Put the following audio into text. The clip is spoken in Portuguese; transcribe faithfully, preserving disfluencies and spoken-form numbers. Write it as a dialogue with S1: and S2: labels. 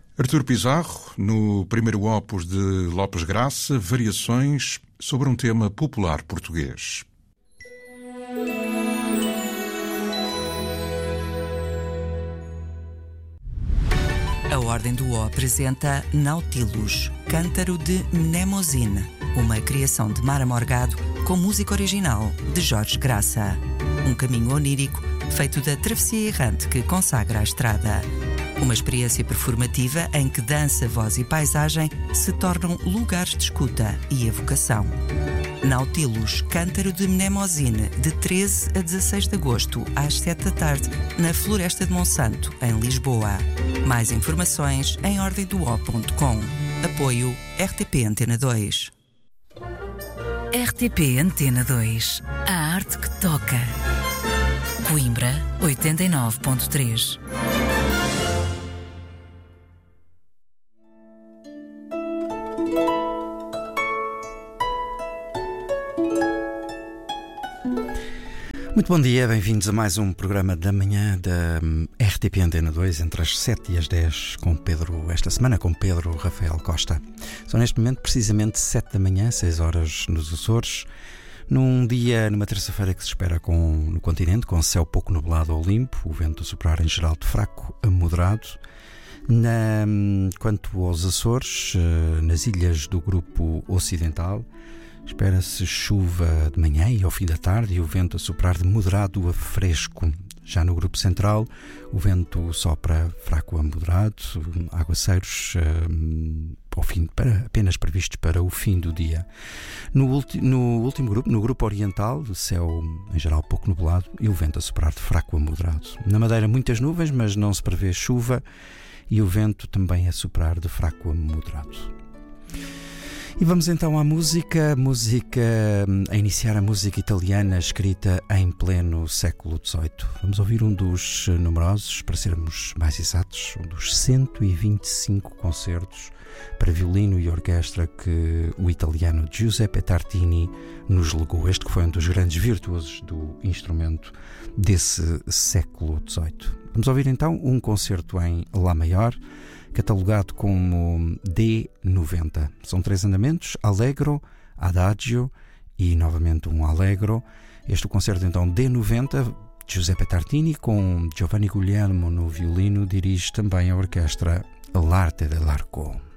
S1: Artur Pizarro, no primeiro opus de Lopes Graça, variações sobre um tema popular português.
S2: A Ordem do O apresenta Nautilus, Cântaro de Mnemosine, uma criação de Mara Morgado com música original de Jorge Graça. Um caminho onírico feito da travessia errante que consagra a estrada. Uma experiência performativa em que dança, voz e paisagem se tornam lugares de escuta e evocação. Nautilus, Cântaro de Mnemosine, de treze a dezasseis de agosto, às sete da tarde, na Floresta de Monsanto, em Lisboa. Mais informações em ordem do o ponto com. Apoio R T P Antena dois.
S3: R T P Antena dois. A arte que toca. Coimbra, oitenta e nove ponto três.
S4: Muito bom dia, bem-vindos a mais um programa da manhã da R T P Antena dois, entre as sete e as dez, com Pedro, esta semana com Pedro Rafael Costa. São neste momento precisamente sete da manhã, seis horas nos Açores, num dia, numa terça-feira que se espera com, no continente, com céu pouco nublado ou limpo, o vento a soprar em geral de fraco a moderado. Na, quanto aos Açores, nas ilhas do grupo ocidental, espera-se chuva de manhã e ao fim da tarde e o vento a soprar de moderado a fresco. Já no grupo central, o vento sopra fraco a moderado, aguaceiros um, ao fim, para, apenas previstos para o fim do dia. No, ulti, no último grupo, no grupo oriental, o céu em geral pouco nublado e o vento a soprar de fraco a moderado. Na Madeira muitas nuvens, mas não se prevê chuva e o vento também a soprar de fraco a moderado. E vamos então à música, música a iniciar a música italiana escrita em pleno século dezoito. Vamos ouvir um dos numerosos, para sermos mais exatos, um dos cento e vinte e cinco concertos para violino e orquestra que o italiano Giuseppe Tartini nos legou. Este que foi um dos grandes virtuosos do instrumento desse século dezoito. Vamos ouvir então um concerto em Lá maior, catalogado como D noventa. São três andamentos, Allegro, Adagio e novamente um Allegro. Este concerto então D noventa, Giuseppe Tartini, com Giovanni Guglielmo no violino, dirige também a orquestra L'Arte dell'Arco.